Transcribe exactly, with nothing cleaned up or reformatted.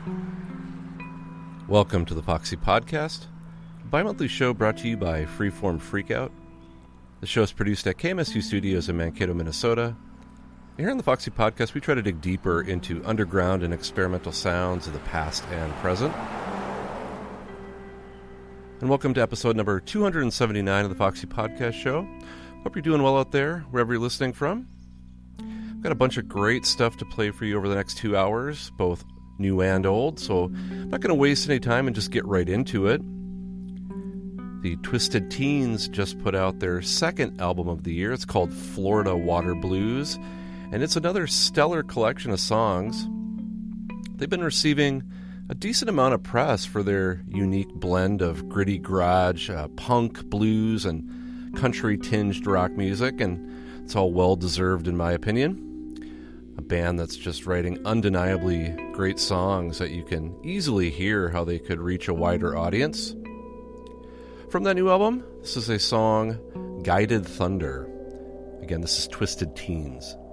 Welcome to the Foxy Podcast, a bi-monthly show brought to you by Freeform Freakout. The show is produced at K M S U Studios in Mankato, Minnesota. And here on the Foxy Podcast, we try to dig deeper into underground and experimental sounds of the past and present. And welcome to episode number two hundred seventy-nine of the Foxy Podcast show. Hope you're doing well out there, wherever you're listening from. I've got a bunch of great stuff to play for you over the next two hours, both new and old, so I'm not going to waste any time and just get right into it. The Twisted Teens just put out their second album of the year. It's called Florida Water Blues, and it's another stellar collection of songs. They've been receiving a decent amount of press for their unique blend of gritty garage, uh, punk, blues, and country-tinged rock music, and it's all well-deserved in my opinion. A band that's just writing undeniably great songs that you can easily hear how they could reach a wider audience. From that new album, this is a song, Guided Thunder. Again, this is Twisted Teens.